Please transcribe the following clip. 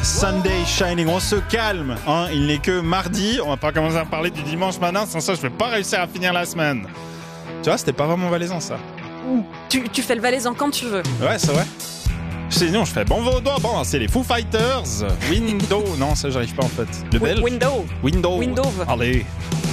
Sunday Shining. On se calme, hein. Il n'est que mardi. On va pas commencer à parler du dimanche matin. Sans ça, je vais pas réussir à finir la semaine. Tu vois, c'était pas vraiment valaisan, ça. Tu fais le valaisan quand tu veux. Ouais, c'est vrai. Sinon, je fais bon vaudois. Bon, c'est les Foo Fighters. Window. Non, ça, j'arrive pas en fait. Le belge. Window. Window. Window. Allez.